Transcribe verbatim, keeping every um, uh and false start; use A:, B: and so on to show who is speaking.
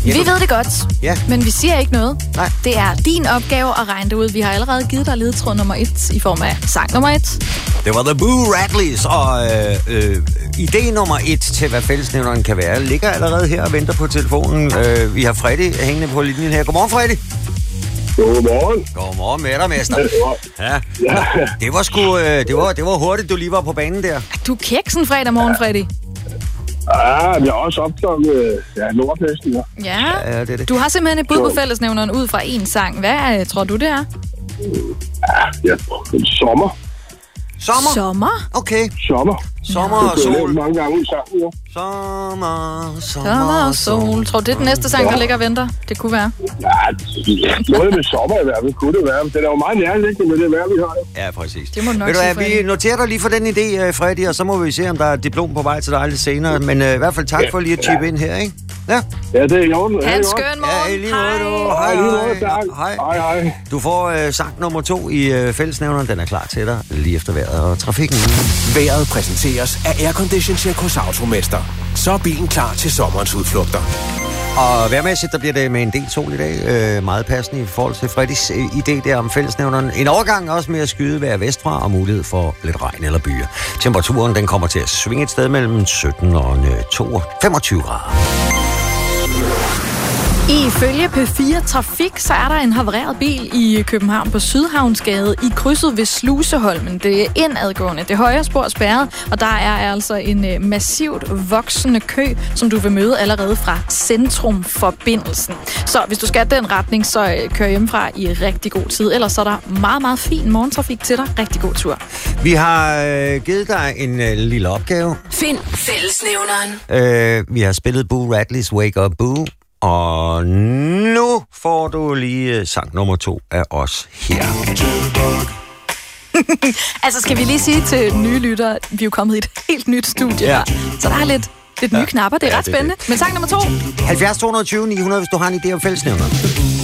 A: Ja,
B: vi
A: du...
B: ved det godt,
A: ja.
B: men vi siger ikke noget.
A: Nej.
B: Det er din opgave at regne det ud. Vi har allerede givet dig ledetråd nummer et i form af sang nummer et.
A: Det var The Boo Radleys, og øh, øh, idé nummer et til, hvad fællesnævneren kan være, ligger allerede her og venter på telefonen. Øh, vi har Freddy hængende på linjen her. Godmorgen, Freddy.
C: Godmorgen.
A: Godmorgen med dig, mester. Ja.
C: Ja.
A: Det var sgu, øh, det var, det var hurtigt, du lige var på banen der.
B: Du er kæksen fredag morgen, Freddy.
C: Ja, jeg er også optaget ja, Nordfesten, ja.
B: Ja.
A: Ja, det er det.
B: Du har simpelthen et bud på fællesnævneren ud fra en sang. Hvad øh, tror du, det er?
C: Ja, ja. Sommer.
A: Sommer?
B: Sommer?
A: Okay.
C: Sommer.
A: Sommer og
C: Det er
A: sol.
C: lavet mange gange i sangen, ja.
A: Sommer, sommer,
B: Sommer og sol. Tror du, det er den næste sang, der
C: Ja.
B: ligger og venter? Det kunne være.
C: Ja, noget med sommer i hvert fald kunne det være. Det er jo meget nærliggende med det vejr, vi har.
A: Ja, præcis.
B: Det må du nok
A: Ved du
B: sige,
A: hvad,
B: Freddy.
A: vi noterer dig lige for den idé, Freddy, og så må vi se, om der er et diplom på vej til dig lidt senere. Men uh, i hvert fald tak for lige at chippe ind her, ikke? Ja.
C: Ja, det er i orden.
B: Ha' en skøn morgen.
A: Ja, i lige måde, du.
C: Hej,
A: Hej,
C: lige måde, tak.
A: hej.
C: Hej, hej.
A: Du får uh, sang nummer to i uh, fællesnævneren. Den er klar til dig lige efter vejret og trafikken.
D: Vejret præsenteres af Aircondition Circus Automester. Så er bilen klar til sommerens udflugter.
A: Og værmæssigt, der bliver det med en del sol i dag. Øh, meget passende i forhold til Freddys øh, idé der om fællesnævneren. En overgang også med at skyde vejr vestfra og mulighed for lidt regn eller byer. Temperaturen den kommer til at svinge et sted mellem sytten og femogtyve grader.
B: Ifølge P fire Trafik, så er der en havareret bil i København på Sydhavnsgade i krydset ved Sluseholmen. Det er indadgående. Det højre spor er spærret, og der er altså en massivt voksende kø, som du vil møde allerede fra centrumforbindelsen. Så hvis du skal den retning, så kør hjemmefra i rigtig god tid. Ellers så er der meget, meget fin morgentrafik til dig. Rigtig god tur.
A: Vi har øh, givet dig en øh, lille opgave.
E: Find fællesnævneren.
A: Øh, vi har spillet Boo Radleys Wake Up Boo. Og nu får du lige sang nummer to af os her.
B: Altså, skal vi lige sige til nye lyttere, vi er jo kommet i et helt nyt studie
A: Ja.
B: her. Så der er lidt, lidt nye
A: Ja.
B: knapper. Det er
A: Ja,
B: ret
A: det er
B: spændende. Men sang nummer to.
A: halvfjerds to tyve ni hundrede, hvis du har en idé om fællesnævneren.